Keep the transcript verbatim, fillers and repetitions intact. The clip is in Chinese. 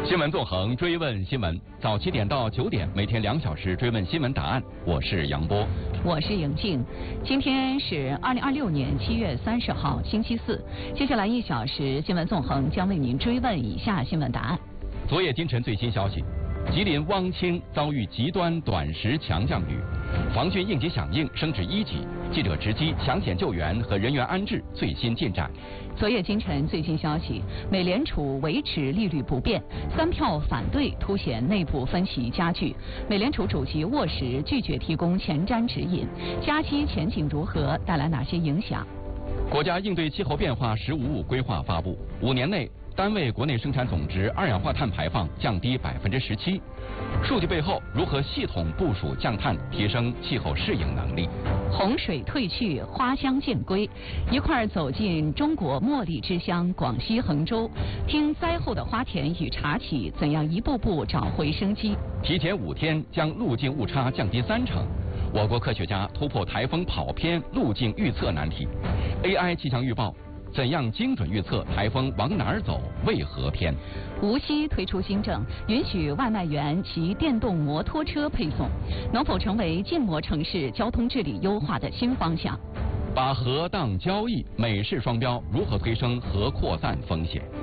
新闻纵横，追问新闻，早七点到九点，每天两小时追问新闻答案。我是杨波， 我是莹静。今天是二零二六年七月三十号，星期四。接下来一小时，新闻纵横将为您追问以下新闻答案。 昨夜今晨最新消息，吉林汪清遭遇极端短时强降雨，防汛应急响应升至一级。记者直击抢险救援和人员安置最新进展。 昨夜今晨最新消息，美联储维持利率不变，三票反对凸显内部分歧加剧。美联储主席沃什拒绝提供前瞻指引，加息前景如何，带来哪些影响？ 国家应对气候变化“十五五”规划发布，五年内单位国内生产总值二氧化碳排放降低百分之十七。数据背后如何系统部署降碳，提升气候适应能力？ 洪水退去，花香渐归，一块走进中国茉莉之乡广西衡州，听灾后的花田与茶企怎样一步步找回生机。 提前五天将路径误差降低三成。我国科学家突破台风跑偏路径预测难题。A I 气象预报怎样精准预测台风往哪儿走，为何偏？ 无锡推出新政，允许外卖员骑电动摩托车配送，能否成为禁摩城市交通治理优化的新方向？ 把核当交易，美式双标如何推升核扩散风险？